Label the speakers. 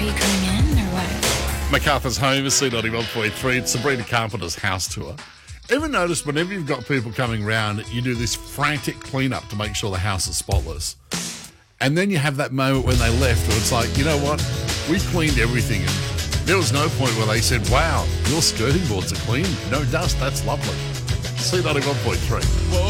Speaker 1: Are you coming in or what?
Speaker 2: MacArthur's Home is C91.3. It's Sabrina Carpenter's house tour. Ever notice whenever you've got people coming round, you do this frantic clean-up to make sure the house is spotless? And then you have that moment when they left where it's like, you know what? We cleaned everything. And there was no point where they said, wow, your skirting boards are clean. No dust. That's lovely. C91.3.